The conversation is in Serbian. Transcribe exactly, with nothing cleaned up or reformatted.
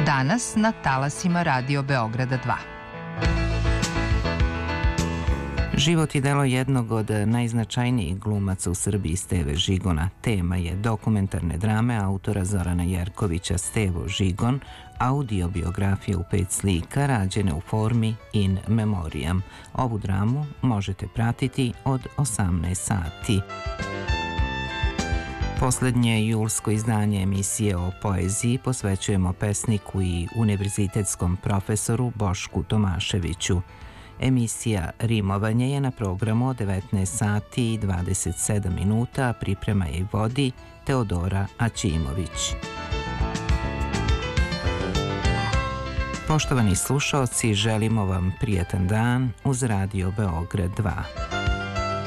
Danas na talasima Radio Beograda dva. Život i delo jednog od najznačajnijih glumaca u Srbiji Steve Žigona tema je dokumentarne drame autora Zorana Jerkovića Stevo Žigon, audiobiografije u pet slika rađene u formi in memoriam. Ovu dramu možete pratiti od osamnaest sati. Poslednje julsko izdanje emisije o poeziji posvećujemo pesniku i univerzitetskom profesoru Bošku Tomaševiću. Emisija Rimovanje je na programu od devetnaest sati i dvadeset sedam minuta, priprema je i vodi Teodora Aćimović. Poštovani slušaoci, želimo vam prijatan dan uz Radio Beograd dva.